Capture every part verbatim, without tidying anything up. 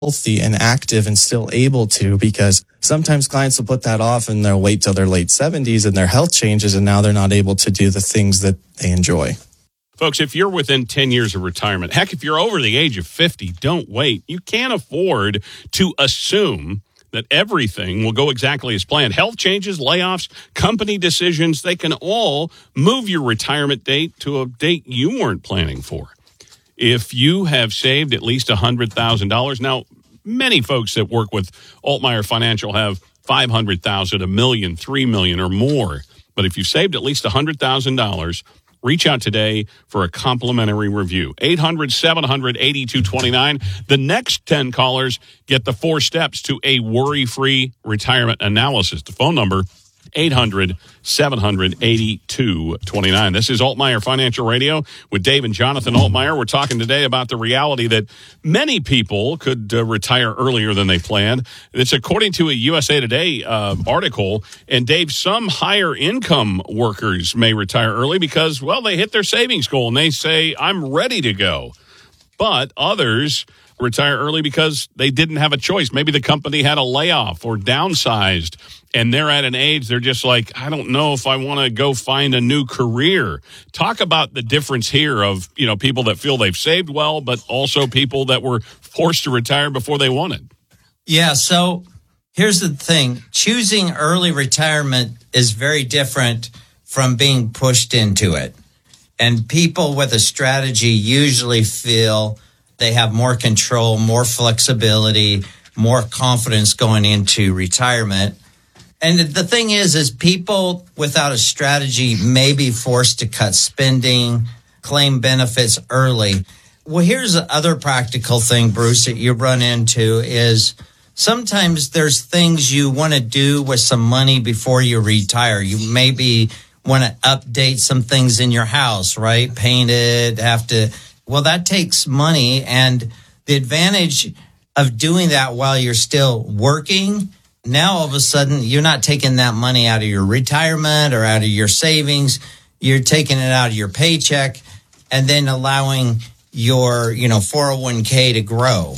healthy and active and still able to, because sometimes clients will put that off and they'll wait till their late seventies and their health changes and now they're not able to do the things that they enjoy. Folks, if you're within ten years of retirement, heck, if you're over the age of fifty, don't wait. You can't afford to assume that everything will go exactly as planned. Health changes, layoffs, company decisions, they can all move your retirement date to a date you weren't planning for. If you have saved at least one hundred thousand dollars, now, many folks that work with Altmeyer Financial have five hundred thousand dollars, a million, three million dollars or more. But if you've saved at least one hundred thousand dollars, reach out today for a complimentary review. eight hundred, seven hundred, eighty-two twenty-nine. The next ten callers get the four steps to a worry-free retirement analysis. The phone number, eight hundred, seven hundred, eighty-two twenty-nine. This is Altmeyer Financial Radio with Dave and Jonathan Altmeyer. We're talking today about the reality that many people could uh, retire earlier than they planned. It's according to a U S A Today uh, article. And Dave, some higher income workers may retire early because, well, they hit their savings goal and they say, I'm ready to go. But others retire early because they didn't have a choice. Maybe the company had a layoff or downsized, and they're at an age they're just like, I don't know if I want to go find a new career. Talk about the difference here of, you know, people that feel they've saved well, but also people that were forced to retire before they wanted. Yeah, so here's the thing. Choosing early retirement is very different from being pushed into it. And people with a strategy usually feel they have more control, more flexibility, more confidence going into retirement. And the thing is, is people without a strategy may be forced to cut spending, claim benefits early. Well, here's the other practical thing, Bruce, that you run into is sometimes there's things you want to do with some money before you retire. You maybe want to update some things in your house, right? Paint it, have to... Well, that takes money, and the advantage of doing that while you're still working, now all of a sudden you're not taking that money out of your retirement or out of your savings. You're taking it out of your paycheck and then allowing your, you know, four oh one k to grow.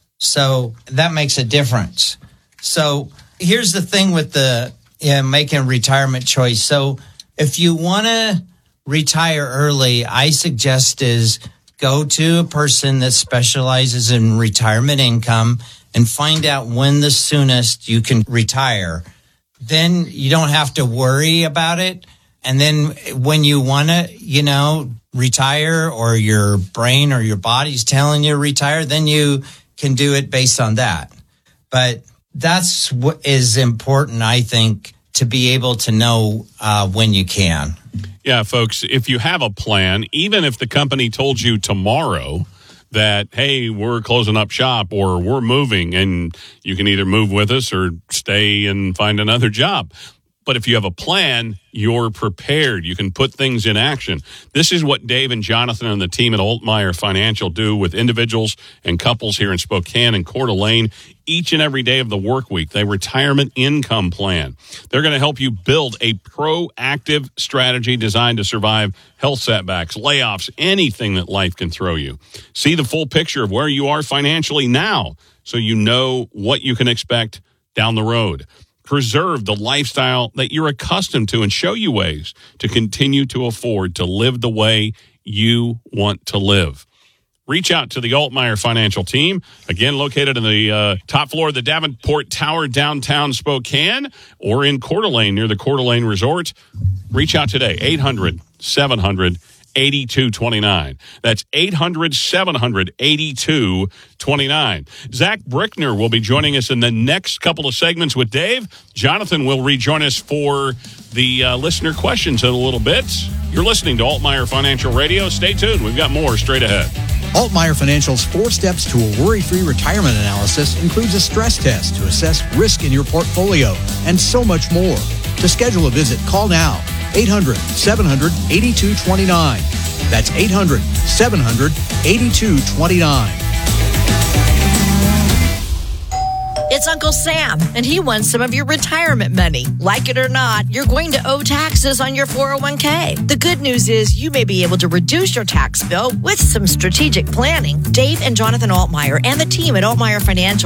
So that makes a difference. So here's the thing with the yeah, making a retirement choice. So if you want to retire early, I suggest is go to a person that specializes in retirement income and find out when the soonest you can retire. Then you don't have to worry about it. And then when you want to, you know, retire, or your brain or your body's telling you to retire, then you can do it based on that. But that's what is important, I think, to be able to know uh, when you can. Yeah, folks, if you have a plan, even if the company told you tomorrow that, hey, we're closing up shop or we're moving, and you can either move with us or stay and find another job. But if you have a plan, you're prepared. You can put things in action. This is what Dave and Jonathan and the team at Altmeyer Financial do with individuals and couples here in Spokane and Coeur d'Alene each and every day of the work week. They retirement income plan. They're going to help you build a proactive strategy designed to survive health setbacks, layoffs, anything that life can throw you. See the full picture of where you are financially now so you know what you can expect down the road. Preserve the lifestyle that you're accustomed to and show you ways to continue to afford to live the way you want to live. Reach out to the Altmeyer Financial team, again, located in the uh, top floor of the Davenport Tower, downtown Spokane, or in Coeur d'Alene, near the Coeur d'Alene Resort. Reach out today, eight hundred, seven hundred, eighty-two twenty-nine. That's eight hundred, seven hundred, eighty-two twenty-nine. Zach Brickner will be joining us in the next couple of segments with Dave. Jonathan will rejoin us for the uh, listener questions in a little bit. You're listening to Altmeyer Financial Radio. Stay tuned. We've got more straight ahead. Altmeyer Financial's four steps to a worry-free retirement analysis includes a stress test to assess risk in your portfolio and so much more. To schedule a visit, call now. eight hundred, seven hundred, eighty-two twenty-nine. That's eight hundred, seven hundred, eighty-two twenty-nine. It's Uncle Sam, and he wants some of your retirement money. Like it or not, you're going to owe taxes on your four oh one k. The good news is you may be able to reduce your tax bill with some strategic planning. Dave and Jonathan Altmeyer and the team at Altmeyer Financial